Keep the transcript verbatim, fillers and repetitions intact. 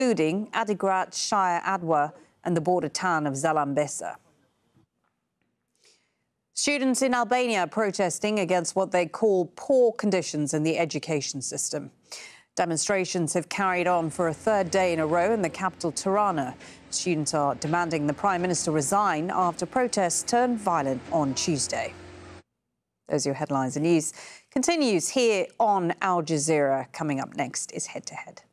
including Adigrat Shire Adwa and the border town of Zalambesa. Students in Albania are protesting against what they call poor conditions in the education system. Demonstrations have carried on for a third day in a row in the capital, Tirana. Students are demanding the Prime Minister resign after protests turned violent on Tuesday. Those are your headlines. The news continues here on Al Jazeera. Coming up next is Head to Head.